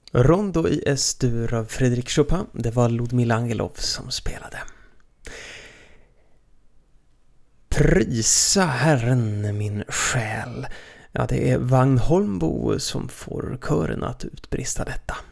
Rondo i S-dur av Frédéric Chopin. Det var Ludmila Angelov som spelade. Prisa Herren min själ. Ja, det är Vagn Holmbo som får kören att utbrista detta.